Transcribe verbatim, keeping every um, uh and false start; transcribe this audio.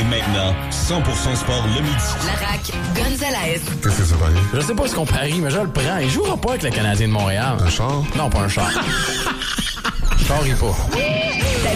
Et maintenant, cent pour cent sport le midi. La R A C Gonzalez. Qu'est-ce que ça parie? Je sais pas ce qu'on parie, mais je le prends. Il jouera pas avec le Canadien de Montréal. Un char? Non, pas un char. Je parie pas.